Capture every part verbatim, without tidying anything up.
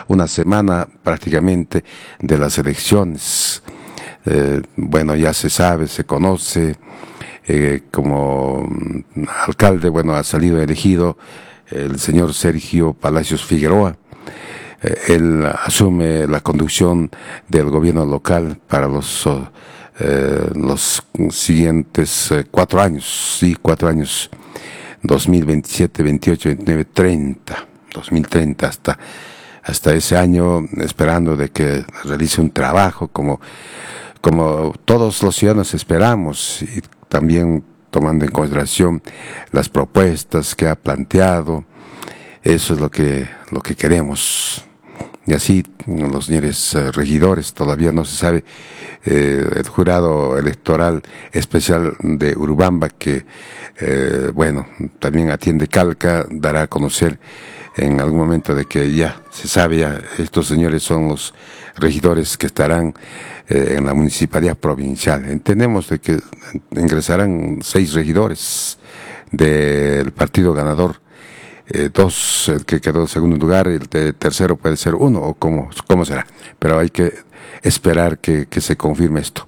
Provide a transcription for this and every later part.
una semana prácticamente de las elecciones. Eh, bueno, ya se sabe, se conoce, eh, como alcalde, bueno, ha salido elegido el señor Sergio Palacios Figueroa. Eh, él asume la conducción del gobierno local para los, eh, los siguientes eh, cuatro años, sí, cuatro años, dos mil veintisiete, veintiocho, veintinueve, treinta, dos mil treinta, hasta, hasta ese año, esperando de que realice un trabajo como, como todos los ciudadanos esperamos, y también tomando en consideración las propuestas que ha planteado. Eso es lo que, lo que queremos. Y así los señores eh, regidores, todavía no se sabe, eh, el jurado electoral especial de Urubamba, que, eh, bueno, también atiende Calca, dará a conocer en algún momento de que ya se sabe, ya estos señores son los regidores que estarán eh, en la municipalidad provincial. Entendemos de que ingresarán seis regidores del partido ganador. Eh, dos, el que quedó en segundo lugar, el de tercero puede ser uno, o cómo, cómo será. Pero hay que esperar que, que se confirme esto.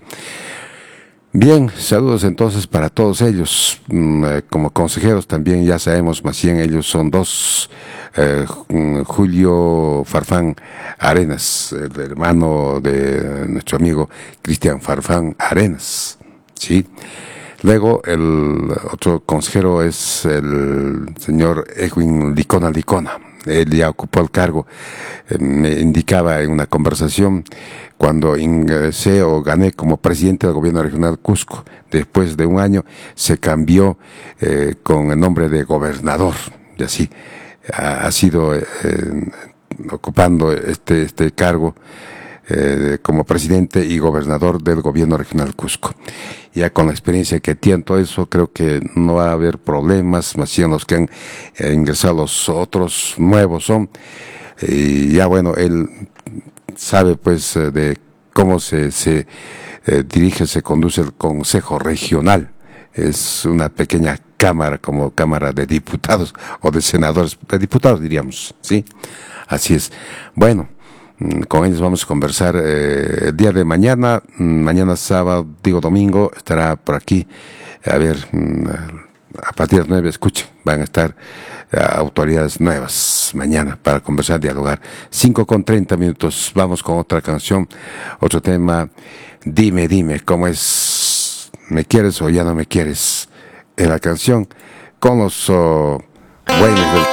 Bien, saludos entonces para todos ellos. Mm, eh, como consejeros también ya sabemos, más bien ellos son dos. Eh, Julio Farfán Arenas, el hermano de nuestro amigo Cristian Farfán Arenas, ¿sí? Luego el otro consejero es el señor Edwin Licona Licona. Él ya ocupó el cargo. Eh, me indicaba en una conversación cuando ingresé o gané como presidente del gobierno regional Cusco. Después de un año se cambió eh, con el nombre de gobernador. Y así ha, ha sido eh, ocupando este, este cargo Eh, como presidente y gobernador del gobierno regional Cusco. Ya con la experiencia que tiene todo eso, creo que no va a haber problemas, más bien los que han eh, ingresado los otros nuevos son, y ya bueno, él sabe pues eh, de cómo se, se eh, dirige, se conduce el Consejo Regional. Es una pequeña cámara, como cámara de diputados o de senadores, de diputados diríamos, ¿sí? Así es. Bueno, con ellos vamos a conversar eh, el día de mañana, mañana sábado, digo domingo, estará por aquí, a ver, a partir de las nueve, escuchen, van a estar uh, autoridades nuevas mañana para conversar, dialogar. Cinco con treinta minutos, vamos con otra canción, otro tema. Dime, dime, ¿cómo es? ¿Me quieres o ya no me quieres? En la canción, con los uh, buenos del